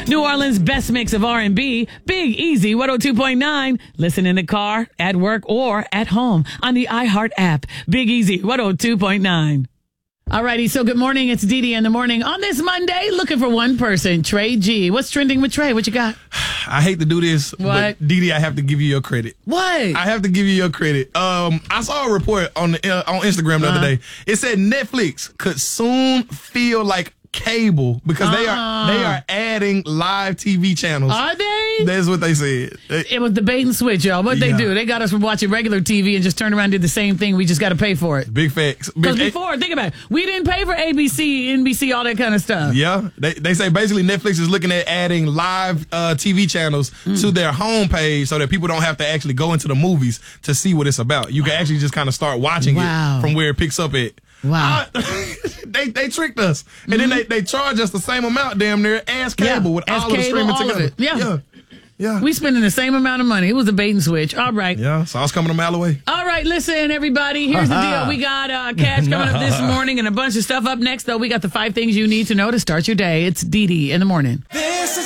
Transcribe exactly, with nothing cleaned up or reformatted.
New Orleans' best mix of R and B, Big Easy one oh two point nine. Listen in the car, at work, or at home on the iHeart app. Big Easy one oh two point nine. Alrighty, so good morning. It's Dee Dee in the morning. On this Monday, looking for one person, Trey G. What's trending with Trey? What you got? I hate to do this, what? but Dee Dee, I have to give you your credit. What? I have to give you your credit. Um, I saw a report on the, uh, on Instagram the uh-huh. other day. It said Netflix could soon feel like cable because uh-uh. they are they are adding live T V channels. Are they? That's what they said. They, it was the bait and switch, y'all. What yeah. they do? They got us from watching regular T V and just turn around and did the same thing. We just got to pay for it. Big facts. Because before, think about it, we didn't pay for A B C, N B C, all that kind of stuff. Yeah, they they say basically Netflix is looking at adding live uh, T V channels mm. to their homepage so that people don't have to actually go into the movies to see what it's about. You can actually just kind of start watching wow. it from where it picks up at. Wow. Uh, they they tricked us. And mm-hmm. then they, they charge us the same amount damn near as cable yeah. with as all cable, of the streaming all together. Of it. Yeah. yeah. Yeah. We spending the same amount of money. It was a bait and switch. All right. Yeah, so I was coming a mile away. All right, listen, everybody. Here's the deal. We got uh, cash coming up this morning and a bunch of stuff up next, though. We got the five things you need to know to start your day. It's Dee Dee in the morning.